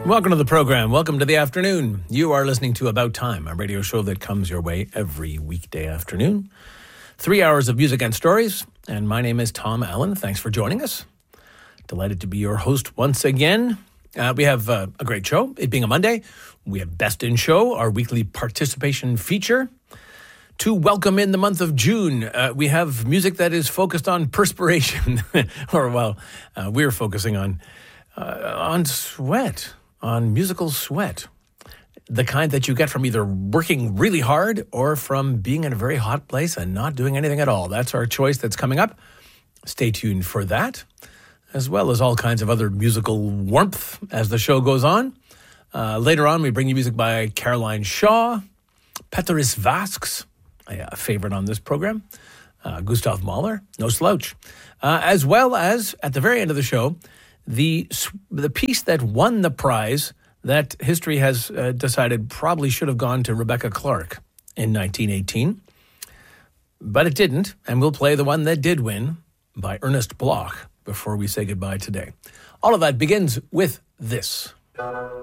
Welcome to the program. Welcome to the afternoon. You are listening to About Time, a radio show that comes your way every weekday afternoon. 3 hours of music and stories. And my name is Tom Allen. Thanks for joining us. Delighted to be your host once again. We have a great show. It being a Monday, we have Best in Show, our weekly participation feature. To welcome in the month of June, we have music that is focused on perspiration. We're focusing on sweat. On musical sweat, the kind that you get from either working really hard or from being in a very hot place and not doing anything at all. That's our choice that's coming up. Stay tuned for that, as well as all kinds of other musical warmth as the show goes on. Later on, we bring you music by Caroline Shaw, Peteris Vasks, a favorite on this program, Gustav Mahler, no slouch, as well as, at the very end of the show, the piece that won the prize that history has decided probably should have gone to Rebecca Clark in 1918. But it didn't, and we'll play the one that did win by Ernest Bloch before we say goodbye today. All of that begins with this.